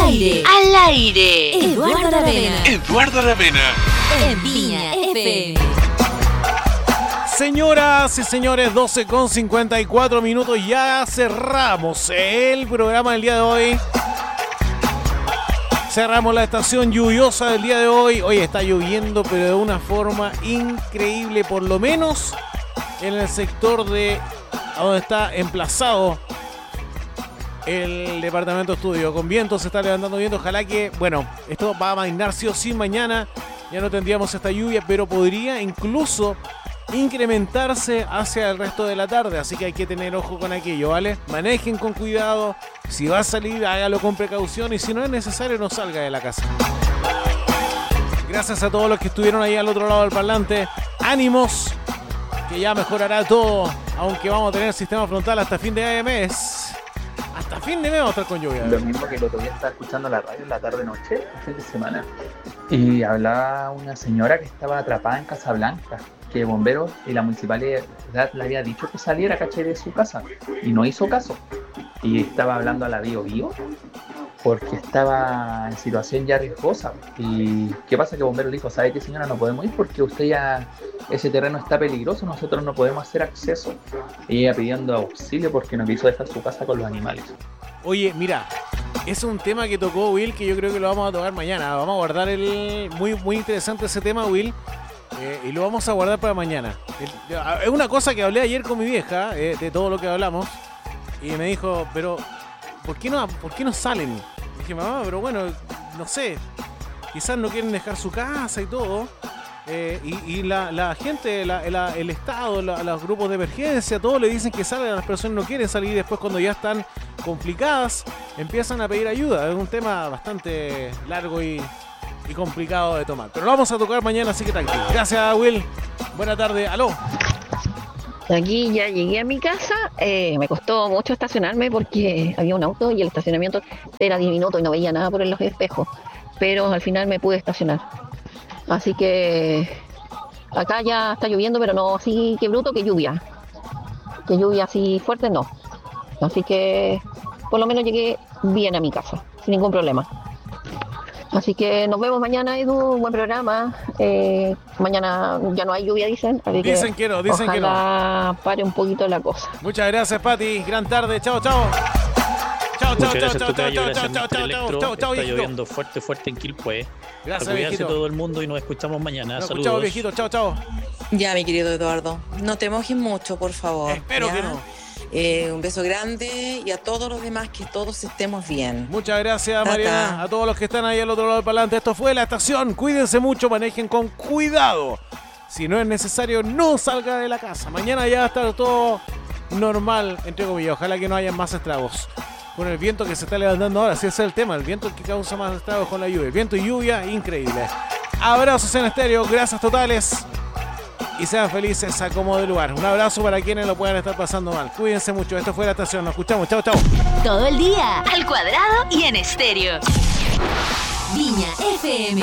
Al aire. Eduardo Aravena. En Viña FM. Señoras y señores, 12:54, ya cerramos el programa del día de hoy. Cerramos la estación lluviosa del día de hoy. Hoy está lloviendo, pero de una forma increíble, por lo menos en el sector de donde está emplazado el departamento estudio. Con viento, se está levantando viento. Ojalá que, bueno, esto va a amainar sí o sí mañana. Ya no tendríamos esta lluvia, pero podría incluso incrementarse hacia el resto de la tarde, así que hay que tener ojo con aquello, ¿vale? Manejen con cuidado, si va a salir hágalo con precaución y si no es necesario no salga de la casa. Gracias a todos los que estuvieron ahí al otro lado del parlante, ánimos, que ya mejorará todo, aunque vamos a tener sistema frontal hasta fin de mes. Hasta fin de mes vamos a estar con lluvia. Lo mismo que el otro día estaba escuchando la radio en la tarde-noche, el fin de semana, y hablaba una señora que estaba atrapada en Casablanca, que bomberos y la municipalidad le había dicho que saliera, caché, de su casa, y no hizo caso, y estaba hablando a la Bio Bio porque estaba en situación ya riesgosa. Y ¿qué pasa? Que bomberos le dijo: ¿sabe qué, señora? No podemos ir porque usted ya, ese terreno está peligroso, nosotros no podemos hacer acceso. Y ella pidiendo auxilio porque no quiso dejar su casa con los animales. Oye, mira, es un tema que tocó Will, que yo creo que lo vamos a tocar mañana. Vamos a guardar muy interesante ese tema, Will. Y lo vamos a guardar para mañana. Es una cosa que hablé ayer con mi vieja, de todo lo que hablamos, y me dijo: pero ¿por qué no salen? Dije: mamá, pero bueno, no sé, quizás no quieren dejar su casa y todo, y la gente, el Estado, los grupos de emergencia, todos le dicen que salgan, las personas no quieren salir, y después cuando ya están complicadas empiezan a pedir ayuda. Es un tema bastante largo y complicado de tomar, pero lo vamos a tocar mañana, así que tranquilo. Gracias, Will. Buena tarde. Aló. Aquí ya llegué a mi casa. Me costó mucho estacionarme porque había un auto y el estacionamiento era diminuto y no veía nada por los espejos, pero al final me pude estacionar. Así que acá ya está lloviendo, pero no así que bruto, que lluvia así fuerte no. Así que por lo menos llegué bien a mi casa sin ningún problema. Así que nos vemos mañana, Edu. Buen programa. Mañana ya no hay lluvia, dicen. Dicen que no. Ojalá pare un poquito la cosa. Muchas gracias, Pati. Gran tarde. Chao. Chao. Está lloviendo fuerte en Quilpué. Gracias, cuidarse viejito. todo el mundo y nos escuchamos mañana. Nos Saludos. escuchamos, viejito. Chao. Ya, mi querido Eduardo, no te mojes mucho, por favor. Espero ¿ya? que no. Un beso grande y a todos los demás, que todos estemos bien. Muchas gracias, Mariana. A todos los que están ahí al otro lado del parlante. Esto fue la estación. Cuídense mucho, manejen con cuidado. Si no es necesario, no salga de la casa. Mañana ya va a estar todo normal, entre comillas. Ojalá que no haya más estragos. Con el viento que se está levantando ahora, sí, ese es el tema. El viento que causa más estragos con la lluvia. El viento y lluvia, increíble. Abrazos en estéreo, gracias totales. Y sean felices a como de lugar. Un abrazo para quienes lo puedan estar pasando mal. Cuídense mucho. Esto fue la estación. Nos escuchamos. Chao. Todo el día, al cuadrado y en estéreo. Viña FM.